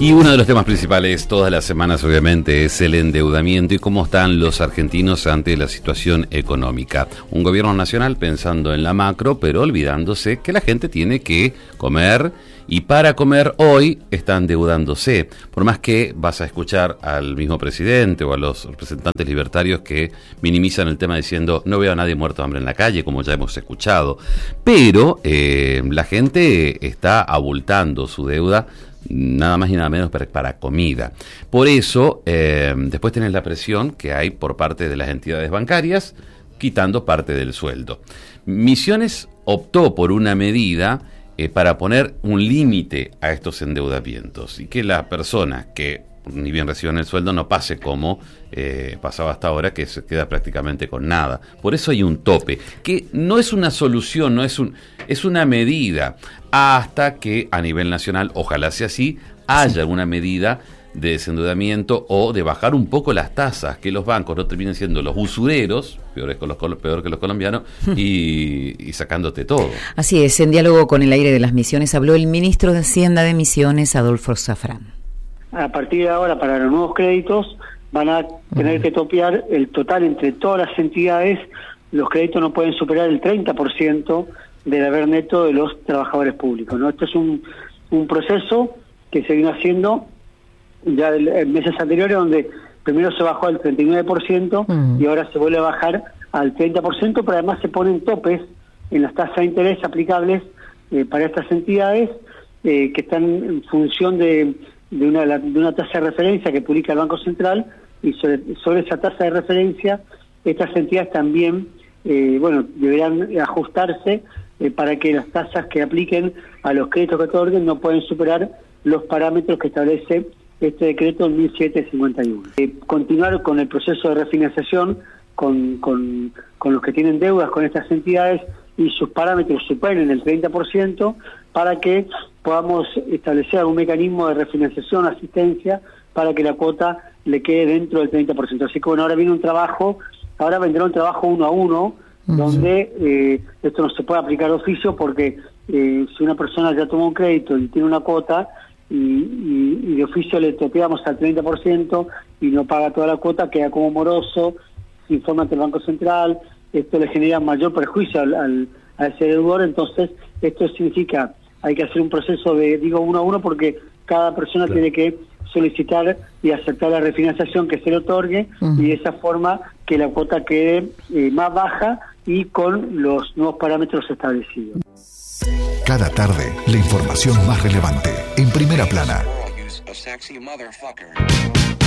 Y uno de los temas principales todas las semanas obviamente es el endeudamiento y cómo están los argentinos ante la situación económica. Un gobierno nacional pensando en la macro, pero olvidándose que la gente tiene que comer y para comer hoy está endeudándose. Por más que vas a escuchar al mismo presidente o a los representantes libertarios que minimizan el tema diciendo no veo a nadie muerto de hambre en la calle, como ya hemos escuchado. Pero la gente está abultando su deuda nada más y nada menos para comida. Por eso, después tenés la presión que hay por parte de las entidades bancarias, quitando parte del sueldo. Misiones optó por una medida para poner un límite a estos endeudamientos y que la persona que ni bien reciben el sueldo no pase como pasaba hasta ahora, que se queda prácticamente con nada. Por eso hay un tope, que no es una solución, es una medida, hasta que a nivel nacional, ojalá sea así, haya alguna medida de desendeudamiento o de bajar un poco las tasas, que los bancos no terminen siendo los usureros, peor que los colombianos, y sacándote todo. Así es, en diálogo con el aire de las Misiones habló el ministro de Hacienda de Misiones, Adolfo Zafrán. A partir de ahora, para los nuevos créditos, van a tener que topear el total entre todas las entidades. Los créditos no pueden superar el 30% del haber neto de los trabajadores públicos, ¿no? Esto es un proceso que se vino haciendo ya en meses anteriores, donde primero se bajó al 39% y ahora se vuelve a bajar al 30%, pero además se ponen topes en las tasas de interés aplicables para estas entidades que están en función de una tasa de referencia que publica el Banco Central, y sobre esa tasa de referencia estas entidades también deberán ajustarse para que las tasas que apliquen a los créditos que otorguen no pueden superar los parámetros que establece este decreto 1751. Continuar con el proceso de refinanciación con los que tienen deudas con estas entidades y sus parámetros superen el 30%, para que podamos establecer algún mecanismo de refinanciación, asistencia, para que la cuota le quede dentro del 30%. Así que bueno, ahora vendrá un trabajo 1 a 1, donde esto no se puede aplicar de oficio, porque si una persona ya tomó un crédito y tiene una cuota, y de oficio le topeamos al 30% y no paga toda la cuota, queda como moroso, se informa ante el Banco Central, esto le genera mayor perjuicio a ese deudor. Entonces esto significa, hay que hacer un proceso de, 1 a 1, porque cada persona tiene que solicitar y aceptar la refinanciación que se le otorgue, y de esa forma que la cuota quede más baja y con los nuevos parámetros establecidos. Cada tarde, la información más relevante, en Primera Plana.